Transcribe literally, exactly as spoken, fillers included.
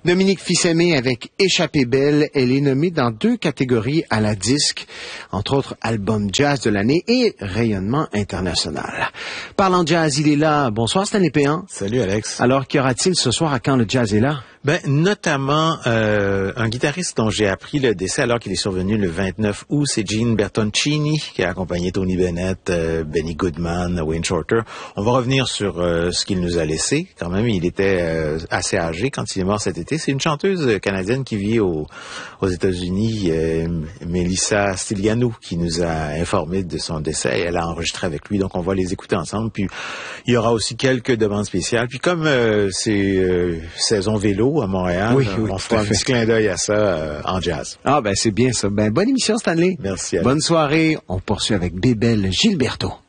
Dominique Fils-Aimé avec Échappée belle. Elle est nommée dans deux catégories à la disque, entre autres album jazz de l'année et rayonnement international. Parlant jazz, il est là. Bonsoir Stanley Péan. Salut Alex. Alors, qu'y aura-t-il ce soir à Quand le jazz est là? Ben, notamment, euh, un guitariste dont j'ai appris le décès alors qu'il est survenu le vingt-neuf août, c'est Gene Bertoncini, qui a accompagné Tony Bennett, euh, Benny Goodman, Wayne Shorter. On va revenir sur euh, ce qu'il nous a laissé. Quand même, il était euh, assez âgé quand il est mort cet été. C'est une chanteuse canadienne qui vit au, aux États-Unis, euh, Melissa Stylianou, qui nous a informé de son décès. Elle a enregistré avec lui, donc on va les écouter ensemble. Puis, il y aura aussi quelques demandes spéciales. Puis, comme euh, c'est euh, saison vélo, à Montréal. Oui, oui, on fera un petit clin d'œil à ça euh, en jazz. Ah, ben c'est bien ça. Ben, bonne émission, Stanley. Merci. Bonne soirée. On poursuit avec Bébel Gilberto.